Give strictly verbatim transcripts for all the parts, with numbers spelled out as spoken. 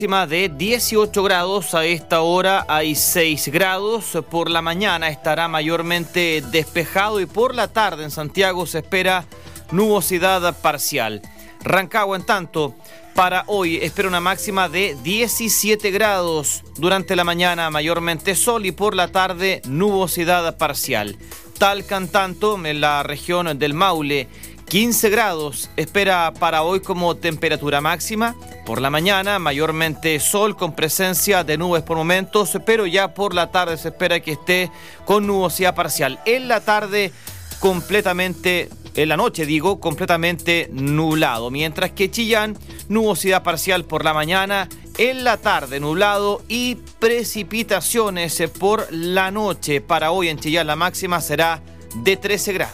De dieciocho grados, a esta hora hay seis grados. Por la mañana estará mayormente despejado y por la tarde en Santiago se espera nubosidad parcial. Rancagua, en tanto, para hoy espera una máxima de diecisiete grados. Durante la mañana mayormente sol y por la tarde nubosidad parcial. Talca, en tanto, en la región del Maule, quince grados espera para hoy como temperatura máxima. Por la mañana mayormente sol con presencia de nubes por momentos, pero ya por la tarde se espera que esté con nubosidad parcial. En la tarde completamente, en la noche digo, completamente nublado. Mientras que Chillán, nubosidad parcial por la mañana, en la tarde nublado y precipitaciones por la noche. Para hoy en Chillán la máxima será de trece grados.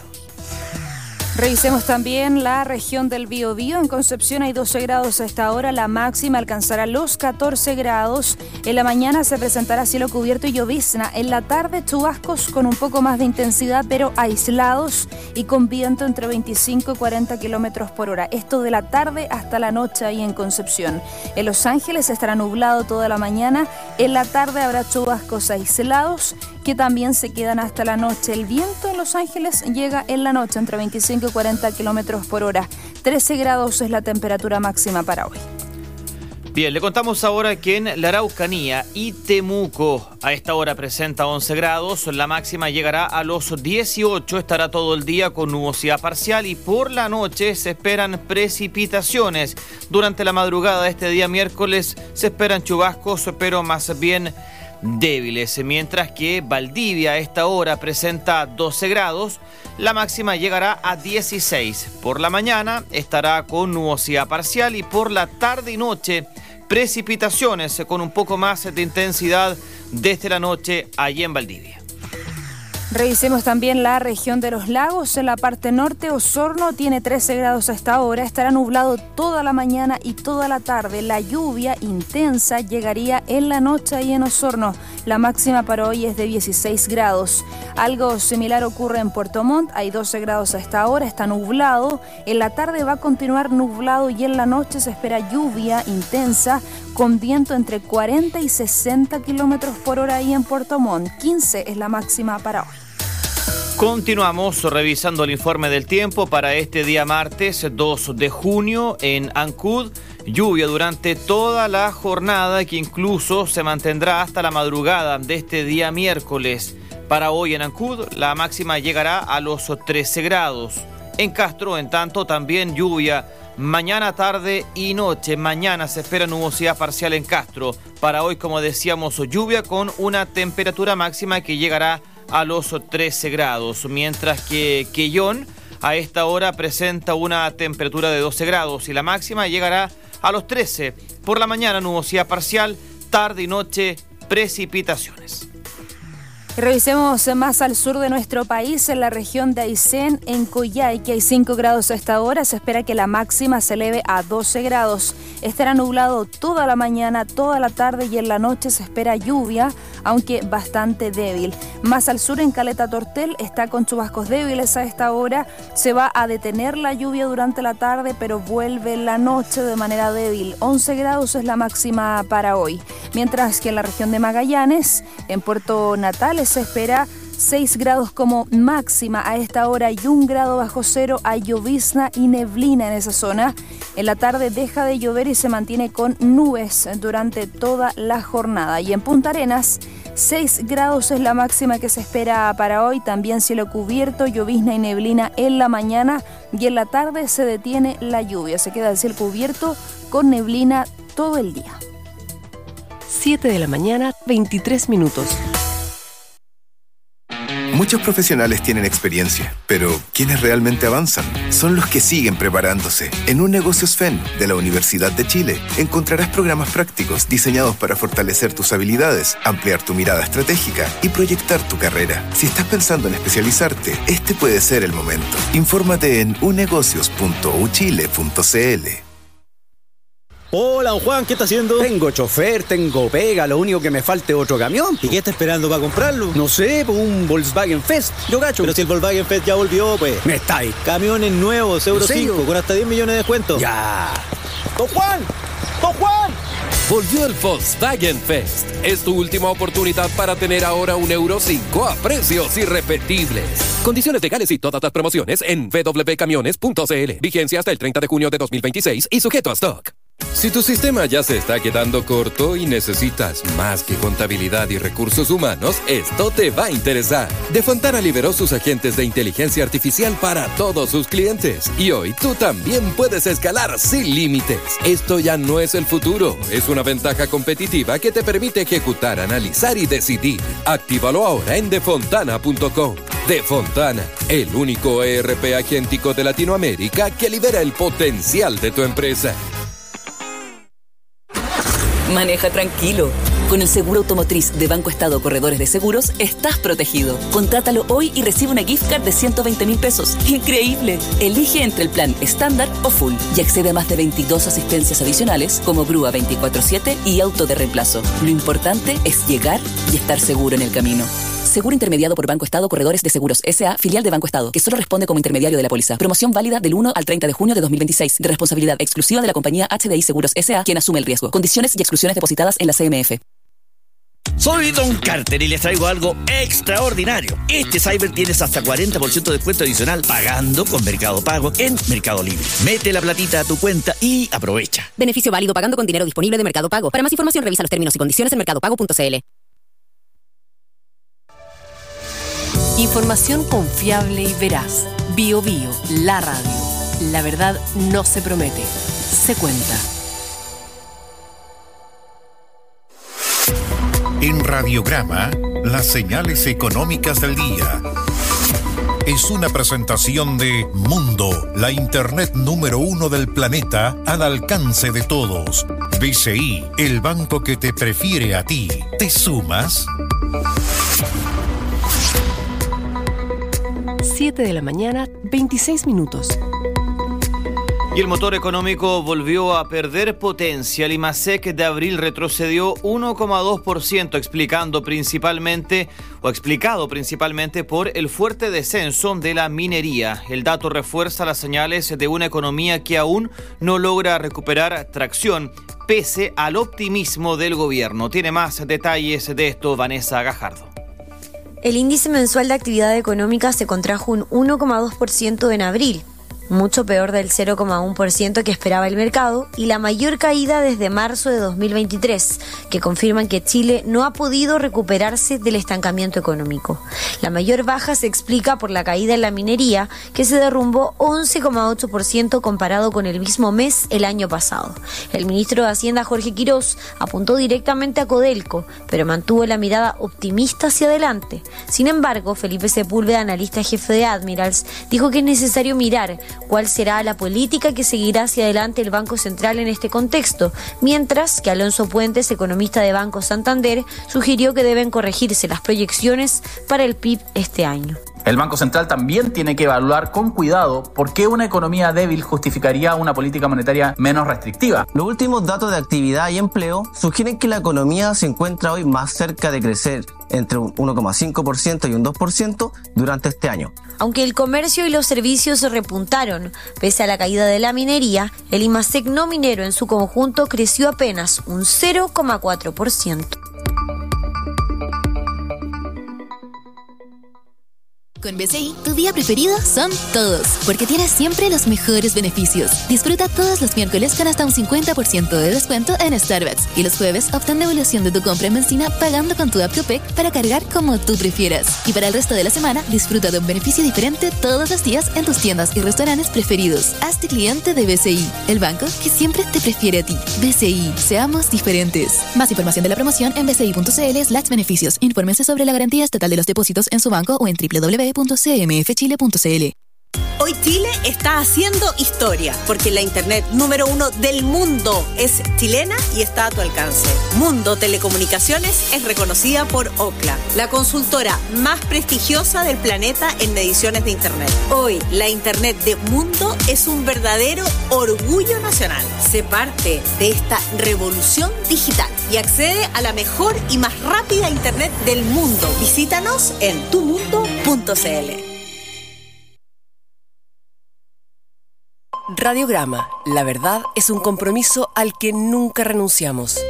Revisemos también la región del Biobío. En Concepción hay doce grados a esta hora. La máxima alcanzará los catorce grados. En la mañana se presentará cielo cubierto y llovizna. En la tarde chubascos con un poco más de intensidad, pero aislados y con viento entre veinticinco y cuarenta kilómetros por hora. Esto de la tarde hasta la noche ahí en Concepción. En Los Ángeles estará nublado toda la mañana. En la tarde habrá chubascos aislados que también se quedan hasta la noche. El viento en Los Ángeles llega en la noche entre veinticinco y cuarenta kilómetros por hora. trece grados es la temperatura máxima para hoy. Bien, le contamos ahora que en la Araucanía y Temuco a esta hora presenta once grados. La máxima llegará a los dieciocho. Estará todo el día con nubosidad parcial y por la noche se esperan precipitaciones. Durante la madrugada de este día miércoles se esperan chubascos, pero más bien débiles, mientras que Valdivia a esta hora presenta doce grados, la máxima llegará a dieciséis. Por la mañana estará con nubosidad parcial y por la tarde y noche precipitaciones con un poco más de intensidad desde la noche allí en Valdivia. Revisemos también la región de los lagos. En la parte norte, Osorno tiene trece grados a esta hora. Estará nublado toda la mañana y toda la tarde. La lluvia intensa llegaría en la noche ahí en Osorno. La máxima para hoy es de dieciséis grados. Algo similar ocurre en Puerto Montt. Hay doce grados a esta hora. Está nublado. En la tarde va a continuar nublado y en la noche se espera lluvia intensa con viento entre cuarenta y sesenta kilómetros por hora ahí en Puerto Montt. quince es la máxima para hoy. Continuamos revisando el informe del tiempo para este día martes dos de junio en Ancud. Lluvia durante toda la jornada que incluso se mantendrá hasta la madrugada de este día miércoles. Para hoy en Ancud la máxima llegará a los trece grados. En Castro, en tanto, también lluvia mañana, tarde y noche. Mañana se espera nubosidad parcial en Castro. Para hoy, como decíamos, lluvia con una temperatura máxima que llegará a los trece grados, mientras que Quellón a esta hora presenta una temperatura de doce grados y la máxima llegará a los trece. Por la mañana nubosidad parcial, tarde y noche precipitaciones. Revisemos más al sur de nuestro país, en la región de Aysén, en Coyhai, que hay cinco grados a esta hora. Se espera que la máxima se eleve a doce grados. Estará nublado toda la mañana, toda la tarde y en la noche se espera lluvia, aunque bastante débil. Más al sur, en Caleta Tortel, está con chubascos débiles a esta hora. Se va a detener la lluvia durante la tarde, pero vuelve la noche de manera débil. once grados es la máxima para hoy. Mientras que en la región de Magallanes, en Puerto Natales, se espera seis grados como máxima a esta hora y un grado bajo cero. Hay llovizna y neblina en esa zona. En la tarde deja de llover y se mantiene con nubes durante toda la jornada. Y en Punta Arenas, seis grados es la máxima que se espera para hoy. También cielo cubierto, llovizna y neblina en la mañana y en la tarde se detiene la lluvia. Se queda el cielo cubierto con neblina todo el día. siete de la mañana, veintitrés minutos. Muchos profesionales tienen experiencia, pero quienes realmente avanzan son los que siguen preparándose. En Un Negocios F E N de la Universidad de Chile encontrarás programas prácticos diseñados para fortalecer tus habilidades, ampliar tu mirada estratégica y proyectar tu carrera. Si estás pensando en especializarte, este puede ser el momento. Infórmate en unegocios punto u chile punto c l. Hola, don Juan, ¿qué está haciendo? Tengo chofer, tengo pega, lo único que me falta es otro camión. ¿Y qué está esperando para comprarlo? No sé, pues un Volkswagen Fest, yo gacho. Pero si el Volkswagen Fest ya volvió, pues. Me está ahí. Camiones nuevos, Euro cinco, con hasta diez millones de descuento. Ya. ¡Don Juan! ¡Don Juan! Volvió el Volkswagen Fest. Es tu última oportunidad para tener ahora un Euro cinco a precios irrepetibles. Condiciones legales y todas las promociones en w w w punto camiones punto c l. Vigencia hasta el treinta de junio de dos mil veintiséis y sujeto a stock. Si tu sistema ya se está quedando corto y necesitas más que contabilidad y recursos humanos, esto te va a interesar. De Fontana liberó sus agentes de inteligencia artificial para todos sus clientes. Y hoy tú también puedes escalar sin límites. Esto ya no es el futuro, es una ventaja competitiva que te permite ejecutar, analizar y decidir. Actívalo ahora en defontana punto com. De Fontana, el único E R P agéntico de Latinoamérica que libera el potencial de tu empresa. Maneja tranquilo. Con el seguro automotriz de Banco Estado Corredores de Seguros, estás protegido. Contrátalo hoy y recibe una gift card de ciento veinte mil pesos. ¡Increíble! Elige entre el plan estándar o full y accede a más de veintidós asistencias adicionales como grúa veinticuatro siete y auto de reemplazo. Lo importante es llegar y estar seguro en el camino. Seguro intermediado por Banco Estado Corredores de Seguros S A, filial de Banco Estado, que solo responde como intermediario de la póliza. Promoción válida del uno al treinta de junio de dos mil veintiséis, de responsabilidad exclusiva de la compañía H D I Seguros S A, quien asume el riesgo. Condiciones y exclusiones depositadas en la C M F. Soy Don Carter y les traigo algo extraordinario. Este Cyber tienes hasta cuarenta por ciento de descuento adicional pagando con Mercado Pago en Mercado Libre. Mete la platita a tu cuenta y aprovecha. Beneficio válido pagando con dinero disponible de Mercado Pago. Para más información revisa los términos y condiciones en mercado pago punto c l. Información confiable y veraz. Bio Bio, la radio. La verdad no se promete, se cuenta. En Radiograma, las señales económicas del día. Es una presentación de Mundo, la internet número uno del planeta al alcance de todos. B C I, el banco que te prefiere a ti. ¿Te sumas? siete de la mañana, veintiséis minutos. Y el motor económico volvió a perder potencia. El IMASEC de abril retrocedió uno coma dos por ciento, explicando principalmente o explicado principalmente por el fuerte descenso de la minería. El dato refuerza las señales de una economía que aún no logra recuperar tracción, pese al optimismo del gobierno. Tiene más detalles de esto Vanessa Gajardo. El índice mensual de actividad económica se contrajo un uno coma dos por ciento en abril, mucho peor del cero coma uno por ciento que esperaba el mercado y la mayor caída desde marzo de dos mil veintitrés, que confirman que Chile no ha podido recuperarse del estancamiento económico. La mayor baja se explica por la caída en la minería, que se derrumbó once coma ocho por ciento comparado con el mismo mes el año pasado. El ministro de Hacienda, Jorge Quirós, apuntó directamente a Codelco, pero mantuvo la mirada optimista hacia adelante. Sin embargo, Felipe Sepúlveda, analista jefe de Admirals, dijo que es necesario mirar cuál será la política que seguirá hacia adelante el Banco Central en este contexto, mientras que Alonso Puentes, economista de Banco Santander, sugirió que deben corregirse las proyecciones para el P I B este año. El Banco Central también tiene que evaluar con cuidado por qué una economía débil justificaría una política monetaria menos restrictiva. Los últimos datos de actividad y empleo sugieren que la economía se encuentra hoy más cerca de crecer entre un uno coma cinco por ciento y un dos por ciento durante este año. Aunque el comercio y los servicios se repuntaron, pese a la caída de la minería, el IMASEC no minero en su conjunto creció apenas un cero coma cuatro por ciento. Con B C I, tu día preferido son todos, porque tienes siempre los mejores beneficios. Disfruta todos los miércoles con hasta un cincuenta por ciento de descuento en Starbucks y los jueves obtén devolución de tu compra en benzina pagando con tu app Copec para cargar como tú prefieras. Y para el resto de la semana, disfruta de un beneficio diferente todos los días en tus tiendas y restaurantes preferidos. Hazte cliente de B C I, el banco que siempre te prefiere a ti. B C I, seamos diferentes. Más información de la promoción en bci.cl slash beneficios. Infórmense sobre la garantía estatal de los depósitos en su banco o en doble u doble u doble u punto c m f chile punto c l. Hoy Chile está haciendo historia, porque la internet número uno del mundo es chilena y está a tu alcance. Mundo Telecomunicaciones es reconocida por Ookla, la consultora más prestigiosa del planeta en mediciones de internet. Hoy, la internet de Mundo es un verdadero orgullo nacional. Sé parte de esta revolución digital y accede a la mejor y más rápida internet del mundo. Visítanos en tu mundo punto c l. Radiograma. La verdad es un compromiso al que nunca renunciamos.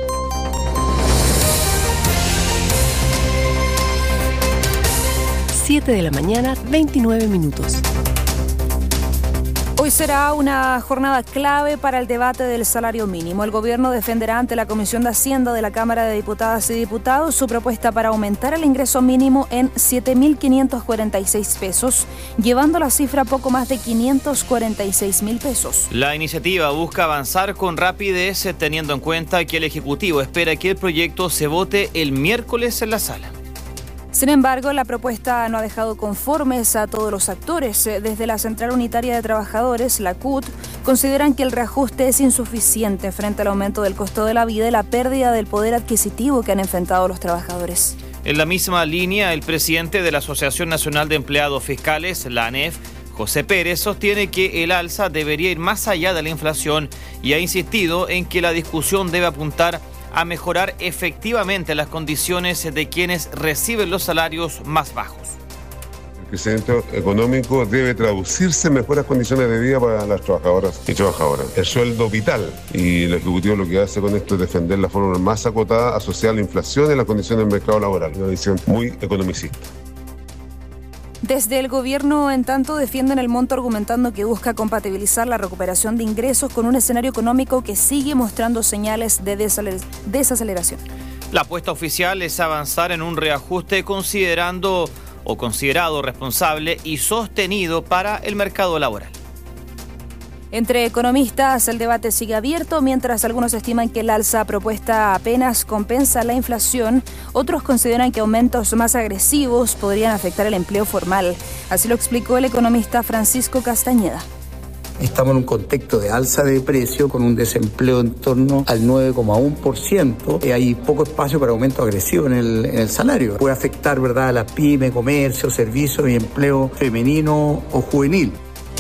siete de la mañana, veintinueve minutos. Hoy será una jornada clave para el debate del salario mínimo. El gobierno defenderá ante la Comisión de Hacienda de la Cámara de Diputadas y Diputados su propuesta para aumentar el ingreso mínimo en siete mil quinientos cuarenta y seis pesos, llevando la cifra a poco más de quinientos cuarenta y seis mil pesos. La iniciativa busca avanzar con rapidez, teniendo en cuenta que el Ejecutivo espera que el proyecto se vote el miércoles en la sala. Sin embargo, la propuesta no ha dejado conformes a todos los actores. Desde la Central Unitaria de Trabajadores, la C U T, consideran que el reajuste es insuficiente frente al aumento del costo de la vida y la pérdida del poder adquisitivo que han enfrentado los trabajadores. En la misma línea, el presidente de la Asociación Nacional de Empleados Fiscales, la A N E F, José Pérez, sostiene que el alza debería ir más allá de la inflación y ha insistido en que la discusión debe apuntar a mejorar efectivamente las condiciones de quienes reciben los salarios más bajos. El crecimiento económico debe traducirse en mejores condiciones de vida para las trabajadoras y trabajadoras. El sueldo vital, y el Ejecutivo lo que hace con esto es defender la forma más acotada asociada a la inflación y las condiciones del mercado laboral. Una visión muy economicista. Desde el gobierno, en tanto, defienden el monto argumentando que busca compatibilizar la recuperación de ingresos con un escenario económico que sigue mostrando señales de desaceleración. La apuesta oficial es avanzar en un reajuste considerando o considerado responsable y sostenido para el mercado laboral. Entre economistas, el debate sigue abierto, mientras algunos estiman que el alza propuesta apenas compensa la inflación, otros consideran que aumentos más agresivos podrían afectar el empleo formal. Así lo explicó el economista Francisco Castañeda. Estamos en un contexto de alza de precio con un desempleo en torno al nueve coma uno por ciento. Hay poco espacio para aumento agresivo en el, en el salario. Puede afectar, ¿verdad?, a las pymes, comercio, servicios y empleo femenino o juvenil.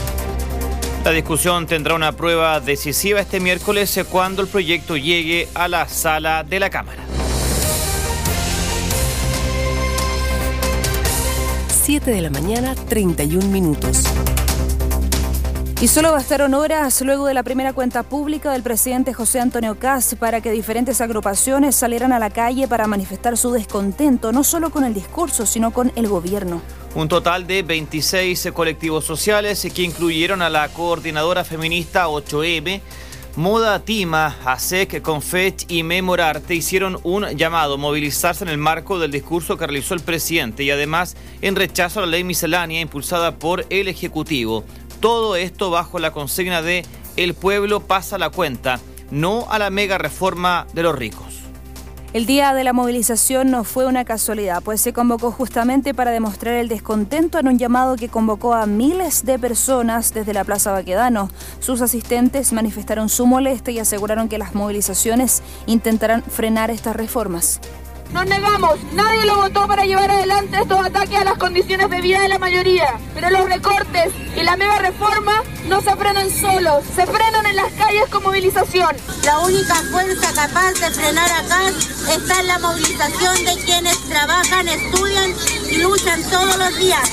La discusión tendrá una prueba decisiva este miércoles cuando el proyecto llegue a la sala de la Cámara. siete de la mañana, treinta y un minutos. Y solo bastaron horas luego de la primera cuenta pública del presidente José Antonio Kast para que diferentes agrupaciones salieran a la calle para manifestar su descontento, no solo con el discurso, sino con el gobierno. Un total de veintiséis colectivos sociales que incluyeron a la coordinadora feminista ocho eme, Moda Tima, ASEC, Confech y Memorarte hicieron un llamado a movilizarse en el marco del discurso que realizó el presidente y además en rechazo a la ley miscelánea impulsada por el Ejecutivo. Todo esto bajo la consigna de "el pueblo pasa la cuenta", no a la mega reforma de los ricos. El día de la movilización no fue una casualidad, pues se convocó justamente para demostrar el descontento en un llamado que convocó a miles de personas desde la Plaza Baquedano. Sus asistentes manifestaron su molestia y aseguraron que las movilizaciones intentarán frenar estas reformas. Nos negamos, nadie lo votó para llevar adelante estos ataques a las condiciones de vida de la mayoría, pero los recortes y la mega reforma no se frenan solos, se frenan en las calles con movilización. La única fuerza capaz de frenar acá está en la movilización de quienes trabajan, estudian y luchan todos los días.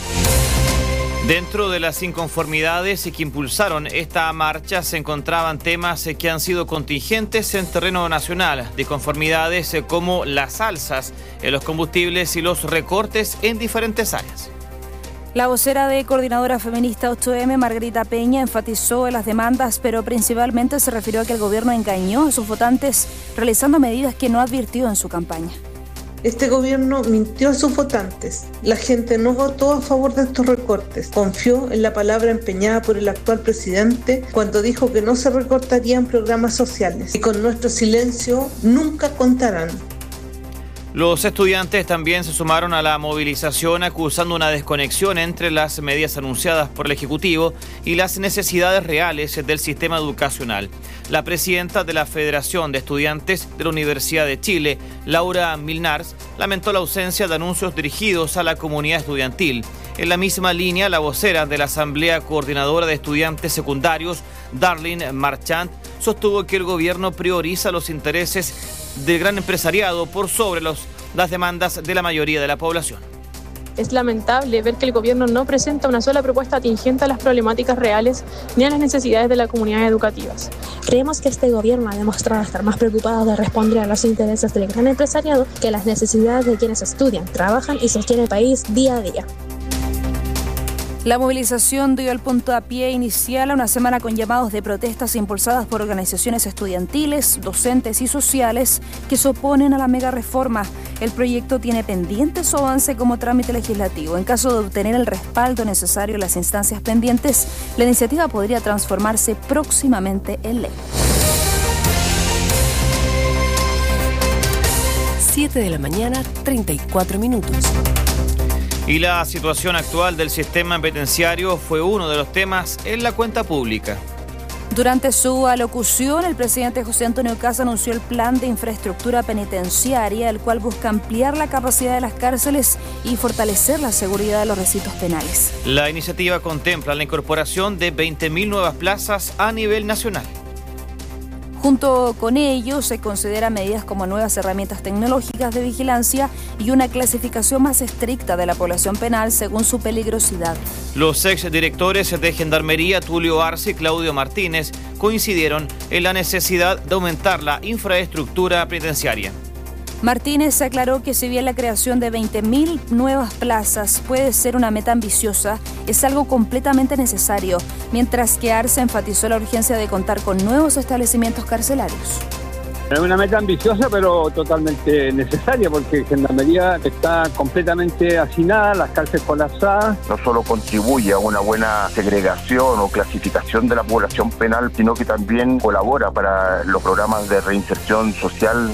Dentro de las inconformidades que impulsaron esta marcha se encontraban temas que han sido contingentes en terreno nacional, disconformidades como las alzas en los combustibles y los recortes en diferentes áreas. La vocera de Coordinadora Feminista ocho eme, Margarita Peña, enfatizó en las demandas, pero principalmente se refirió a que el gobierno engañó a sus votantes realizando medidas que no advirtió en su campaña. Este gobierno mintió a sus votantes. La gente no votó a favor de estos recortes. Confió en la palabra empeñada por el actual presidente cuando dijo que no se recortarían programas sociales. Y con nuestro silencio nunca contarán. Los estudiantes también se sumaron a la movilización acusando una desconexión entre las medidas anunciadas por el Ejecutivo y las necesidades reales del sistema educacional. La presidenta de la Federación de Estudiantes de la Universidad de Chile, Laura Milnars, lamentó la ausencia de anuncios dirigidos a la comunidad estudiantil. En la misma línea, la vocera de la Asamblea Coordinadora de Estudiantes Secundarios, Darlene Marchant, sostuvo que el gobierno prioriza los intereses del gran empresariado por sobre los, las demandas de la mayoría de la población. Es lamentable ver que el gobierno no presenta una sola propuesta atingente a las problemáticas reales ni a las necesidades de las comunidades educativas. Creemos que este gobierno ha demostrado estar más preocupado de responder a los intereses del gran empresariado que a las necesidades de quienes estudian, trabajan y sostienen el país día a día. La movilización dio el puntapié inicial a una semana con llamados de protestas impulsadas por organizaciones estudiantiles, docentes y sociales que se oponen a la mega reforma. El proyecto tiene pendiente su avance como trámite legislativo. En caso de obtener el respaldo necesario en las instancias pendientes, la iniciativa podría transformarse próximamente en ley. siete de la mañana, treinta y cuatro minutos. Y la situación actual del sistema penitenciario fue uno de los temas en la cuenta pública. Durante su alocución, el presidente José Antonio Kast anunció el plan de infraestructura penitenciaria, el cual busca ampliar la capacidad de las cárceles y fortalecer la seguridad de los recintos penales. La iniciativa contempla la incorporación de veinte mil nuevas plazas a nivel nacional. Junto con ello, se consideran medidas como nuevas herramientas tecnológicas de vigilancia y una clasificación más estricta de la población penal según su peligrosidad. Los exdirectores de Gendarmería, Tulio Arce y Claudio Martínez, coincidieron en la necesidad de aumentar la infraestructura penitenciaria. Martínez aclaró que si bien la creación de veinte mil nuevas plazas puede ser una meta ambiciosa, es algo completamente necesario, mientras que Arce enfatizó la urgencia de contar con nuevos establecimientos carcelarios. Es una meta ambiciosa, pero totalmente necesaria, porque Gendarmería está completamente hacinada, las cárceles colapsadas. No solo contribuye a una buena segregación o clasificación de la población penal, sino que también colabora para los programas de reinserción social.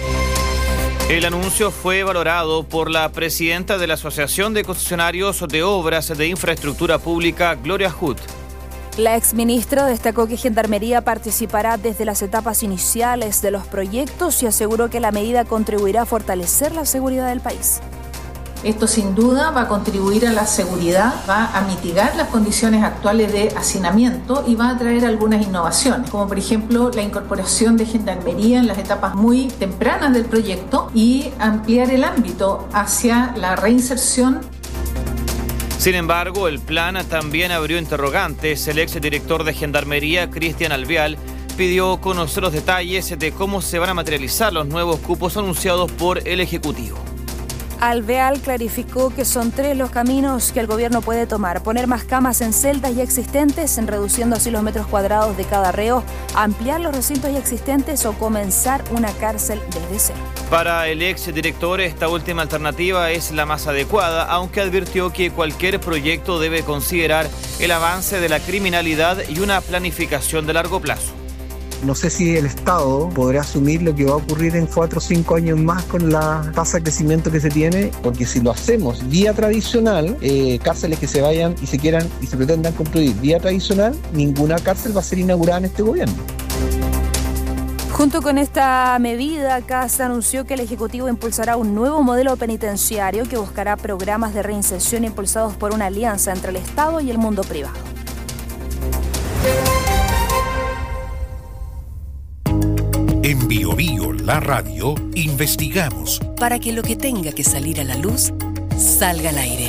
El anuncio fue valorado por la presidenta de la Asociación de Concesionarios de Obras de Infraestructura Pública, Gloria Hood. La exministra destacó que Gendarmería participará desde las etapas iniciales de los proyectos y aseguró que la medida contribuirá a fortalecer la seguridad del país. Esto sin duda va a contribuir a la seguridad, va a mitigar las condiciones actuales de hacinamiento y va a traer algunas innovaciones, como por ejemplo la incorporación de Gendarmería en las etapas muy tempranas del proyecto y ampliar el ámbito hacia la reinserción. Sin embargo, el plan también abrió interrogantes. El exdirector de Gendarmería, Cristian Alvear, pidió conocer los detalles de cómo se van a materializar los nuevos cupos anunciados por el Ejecutivo. Alvear clarificó que son tres los caminos que el gobierno puede tomar: poner más camas en celdas ya existentes, en reduciendo así los metros cuadrados de cada reo, ampliar los recintos ya existentes o comenzar una cárcel desde cero. Para el exdirector, esta última alternativa es la más adecuada, aunque advirtió que cualquier proyecto debe considerar el avance de la criminalidad y una planificación de largo plazo. No sé si el Estado podrá asumir lo que va a ocurrir en cuatro o cinco años más con la tasa de crecimiento que se tiene, porque si lo hacemos vía tradicional, eh, cárceles que se vayan y se quieran y se pretendan construir vía tradicional, ninguna cárcel va a ser inaugurada en este gobierno. Junto con esta medida, Kast anunció que el Ejecutivo impulsará un nuevo modelo penitenciario que buscará programas de reinserción impulsados por una alianza entre el Estado y el mundo privado. En Bio Bio, la radio, investigamos para que lo que tenga que salir a la luz salga al aire.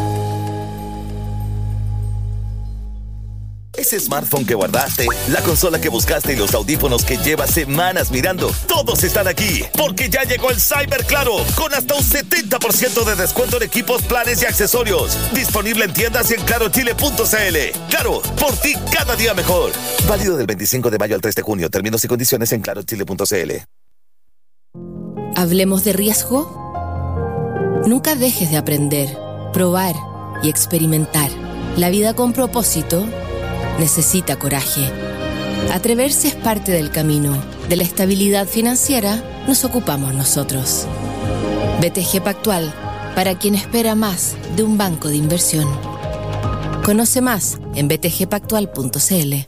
Ese smartphone que guardaste, la consola que buscaste y los audífonos que llevas semanas mirando, todos están aquí, porque ya llegó el Cyber Claro, con hasta un setenta por ciento de descuento en equipos, planes y accesorios. Disponible en tiendas y en claro chile punto c l. Claro, por ti cada día mejor. Válido del veinticinco de mayo al tres de junio. Términos y condiciones en claro chile punto c l. ¿Hablemos de riesgo? Nunca dejes de aprender, probar y experimentar. La vida con propósito necesita coraje. Atreverse es parte del camino. De la estabilidad financiera nos ocupamos nosotros. B T G Pactual, para quien espera más de un banco de inversión. Conoce más en b t g pactual punto c l.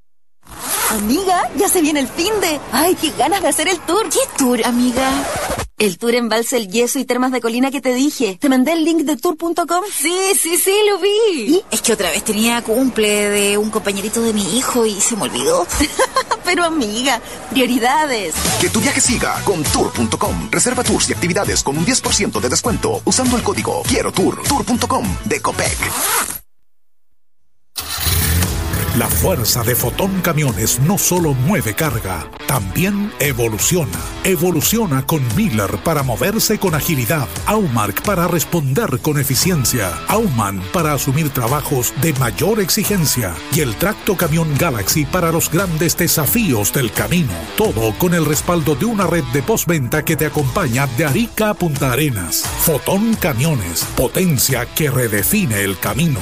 Amiga, ya se viene el finde. Ay, qué ganas de hacer el tour. ¿Qué tour, amiga? El tour Embalse El Yeso y Termas de Colina que te dije. ¿Te mandé el link de tour punto com? Sí, sí, sí, lo vi. Es que otra vez tenía cumple de un compañerito de mi hijo y se me olvidó. Pero amiga, prioridades. Que tu viaje siga con tour punto com. Reserva tours y actividades con un diez por ciento de descuento usando el código Quiero Tour. tour punto com de Copec. La fuerza de Fotón Camiones no solo mueve carga, también evoluciona. Evoluciona con Miller para moverse con agilidad, Aumark para responder con eficiencia, Auman para asumir trabajos de mayor exigencia y el Tracto Camión Galaxy para los grandes desafíos del camino. Todo con el respaldo de una red de postventa que te acompaña de Arica a Punta Arenas. Fotón Camiones, potencia que redefine el camino.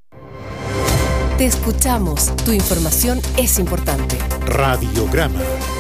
Te escuchamos. Tu información es importante. Radiograma.